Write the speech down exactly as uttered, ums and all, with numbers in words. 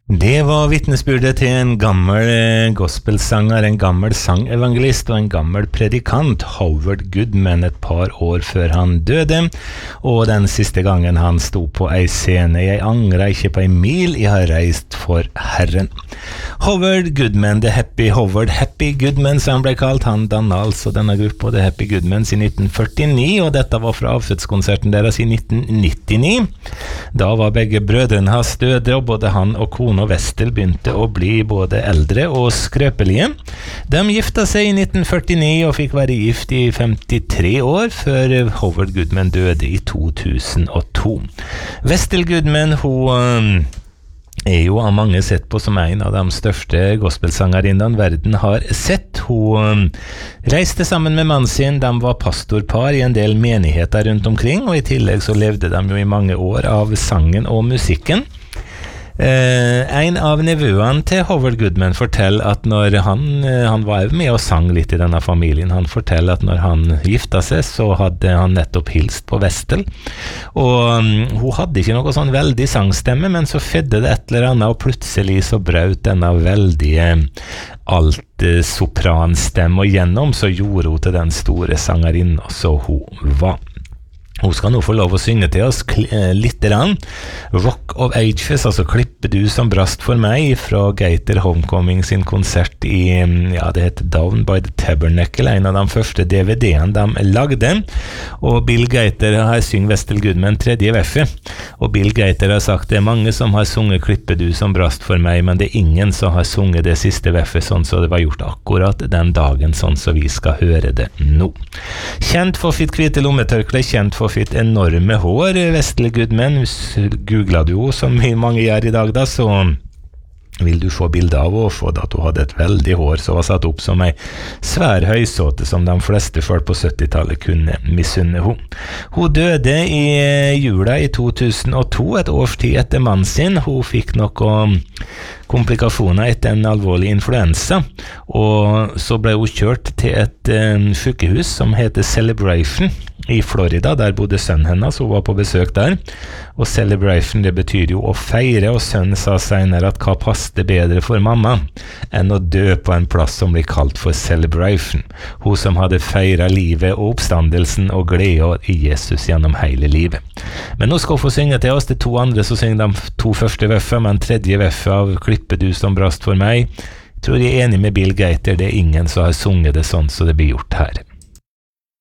Det var vittnesbyrdet til en gammel gospelsanger, en gammel sangevangelist og en gammel predikant, Howard Goodman, et par år før han døde, og den siste gangen han sto på ei scene. Jeg angrer ikke på en mil, jeg har reist for Herren. Howard Goodman, The Happy Howard, Happy Goodman, som han ble kalt, han dannet altså denne gruppa, The Happy Goodmans, i nitten førtini, og dette var fra avfødskonserten deres i nitten nittini. Da var begge brødrene hans døde, og både han og kona og Vestel begynte å bli både eldre og skrøpelige. De gifta seg i nitten førtini og fikk være gift i femtitre år før Howard Goodman døde i to tusen og to. Vestel Goodman, hun er jo av mange sett på som en av de største gospelsangerinnene verden har sett. Hun reiste sammen med mannen sin, de var pastorpar i en del menigheter rundt omkring, og i tillegg så levde de jo i mange år av sangen og musikken. Uh, en av nevøene til Howard Goodman forteller at når han, uh, han var med og sang litt i denne familien, han forteller at når han gifta seg, så hadde han nettopp hilst på Vestel, og um, hun hadde ikke noe sånn veldig sangstemme, men så fedde det et eller annet, og plutselig så brøt denne veldige alt-sopranstemme gjennom, så gjorde hun til den store sangerinnen så hun var. Hun skal nå få lov å synge til oss litt rann. Rock of Ages, altså Klippe du som brast for meg, fra Gaither Homecoming sin konsert i, ja, det heter Down by the Tabernacle, en av de første D V D-ene de lagde, og Bill Gaither har syngt Vestel Goodman tredje verset, og Bill Gaither har sagt det er mange som har sunget Klippe du som brast for meg, men det er ingen som har sunget det siste verset sånn så det var gjort akkurat den dagen, sånn så vi skal høre det nå. Kjent for sitt hvite lommetørkle, kjent for sitt enorme hår, Vestel Goodman. Googler du jo som mange gjør i dag da, så vil du få bilder av og få at hun hadde et veldig hår som var satt opp som ei svær høysåte som de fleste folk på syttitallet kunne misunne hun. Hun døde i jula i to tusen og to, et års tid etter mannen sin. Hun fikk noen komplikasjoner etter en alvorlig influensa, og så ble hun kjørt til et um, sykehus som heter Celebration i Florida. Der bodde sønnen hennes, hun var på besøk der, og Celebration, det betyr jo å feire, og sønnen sa senere at hva passte bedre for mamma enn å dø på en plass som blir kalt for Celebration, hun som hadde feiret livet og oppstandelsen og glede i Jesus gjennom hele livet. Men nå skal hun få synge til oss, de to andre så synger de to første verser, men tredje verset av Klippe du som brast for meg, jeg tror jeg er enig med Bill Gaither, det er ingen som har sunget det sånn så det blir gjort her.